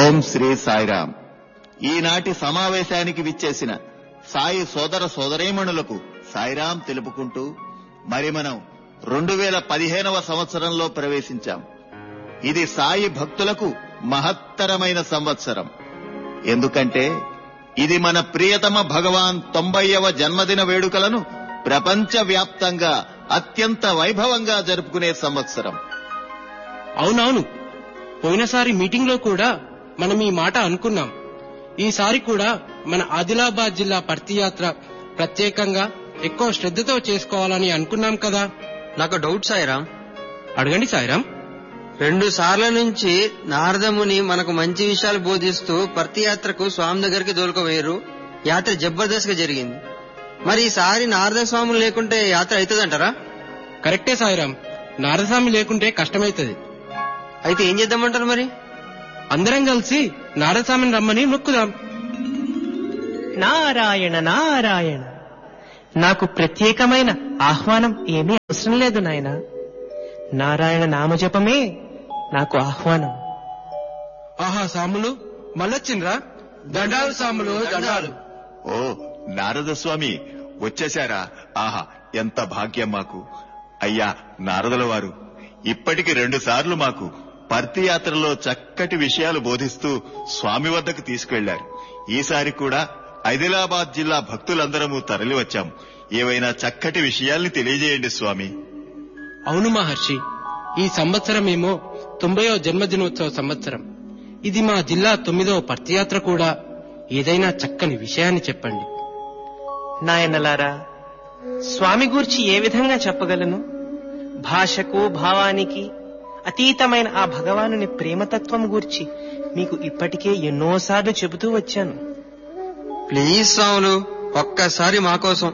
ఓం శ్రీ సాయిరాం. ఈనాటి సమావేశానికి విచ్చేసిన సాయి సోదర సోదరీమణులకు సాయిరాం తెలుపుకుంటూ మరి మనం 2015వ సంవత్సరంలో ప్రవేశించాం. ఇది సాయి భక్తులకు మహత్తరమైన సంవత్సరం. ఎందుకంటే ఇది మన ప్రియతమ భగవాన్ 90వ జన్మదిన వేడుకలను ప్రపంచవ్యాప్తంగా అత్యంత వైభవంగా జరుపుకునే సంవత్సరం. అవునవును, పోయినసారి మీటింగ్ లో కూడా మనం ఈ మాట అనుకున్నాం. ఈసారి కూడా మన ఆదిలాబాద్ జిల్లా పర్తి యాత్ర ప్రత్యేకంగా ఎక్కువ శ్రద్ధతో చేసుకోవాలని అనుకున్నాం కదా. నాకు డౌట్ సాయిరాం. అడగండి సాయిరాం. 2 సార్ల నుంచి నారదముని మనకు మంచి విషయాలు బోధిస్తూ పర్తి యాత్రకు స్వామి దగ్గరికి దోలుకోవేరు. యాత్ర జబర్దస్త్ గా జరిగింది. మరి ఈసారి నారద స్వాములు లేకుంటే యాత్ర అవుతుందంటారా? కరెక్టే సాయిరాం, నారదస్వామి లేకుంటే కష్టమైతుంది. అయితే ఏం చేద్దామంటారు? మరి అందరం కలిసి నారదస్వామిని రమ్మని మొక్కుదాం. నారాయణ నారాయణ, నాకు ప్రత్యేకమైన ఆహ్వానం ఏమీ అవసరం లేదు నాయన. నారాయణ నామజపమే నాకు ఆహ్వానం. ఆహా సాములు మళ్ళొచ్చిండ్రా. దండాలు సాములు, దండాలు. ఓ నారద స్వామి వచ్చేశారా? ఆహా, ఎంత భాగ్యం మాకు. అయ్యా నారదుల వారు, ఇప్పటికి 2 సార్లు మాకు పర్తి యాత్రలో చక్కటి విషయాలు బోధిస్తూ స్వామి వద్దకు తీసుకెళ్లారు. ఈసారి కూడా ఆదిలాబాద్ జిల్లా భక్తులందరము తరలి వచ్చాం. ఏవైనా చక్కటి విషయాల్ని తెలియజేయండి స్వామి. అవును మహర్షి, ఈ సంవత్సరమేమో 90వ జన్మదినోత్సవ సంవత్సరం. ఇది మా జిల్లా 9వ పర్తి యాత్ర కూడా. ఏదైనా చక్కని విషయాన్ని చెప్పండి. నాయనలారా, స్వామి గూర్చి ఏ విధంగా చెప్పగలను? భాషకు భావానికి అతీతమైన ఆ భగవానుని ప్రేమతత్వం గూర్చి మీకు ఇప్పటికే ఎన్నోసార్లు చెబుతూ వచ్చాను. ప్లీజ్ స్వాములు, ఒక్కసారి మా కోసం.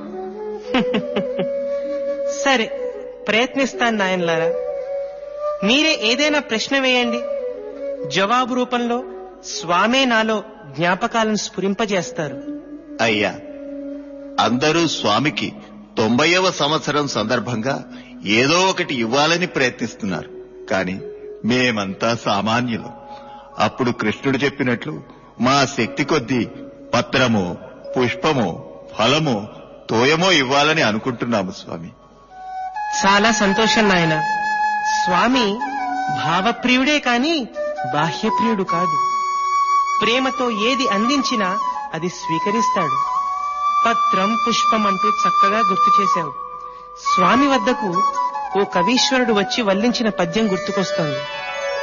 సరే, ప్రయత్నిస్తాను నాయనలారా. మీరే ఏదైనా ప్రశ్న వేయండి. జవాబు రూపంలో స్వామే నాలో జ్ఞాపకాలను స్ఫురింపజేస్తారు. అయ్యా, అందరూ స్వామికి 90వ సంవత్సరం సందర్భంగా ఏదో ఒకటి ఇవ్వాలని ప్రయత్నిస్తున్నారు. కాని మేమంతా సామాన్యులం. అప్పుడు కృష్ణుడు చెప్పినట్లు మా శక్తి కొద్దీ పత్రమో, పుష్పమో, ఫలమో, తోయమో ఇవ్వాలని అనుకుంటున్నాము స్వామి. చాలా సంతోషం నాయన. స్వామి భావప్రియుడే కాని బాహ్యప్రియుడు కాదు. ప్రేమతో ఏది అందించినా అది స్వీకరిస్తాడు. పత్రం, పుష్పం అంటూ చక్కగా గుర్తు చేశావు. స్వామి వద్దకు ఓ కవీశ్వరుడు వచ్చి వల్లించిన పద్యం గుర్తుకొస్తోంది.